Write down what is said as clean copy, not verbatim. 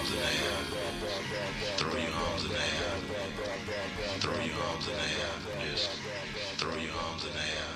arms in the air. Throw your arms in the air. Throw your arms in the air. Just throw your arms in the air.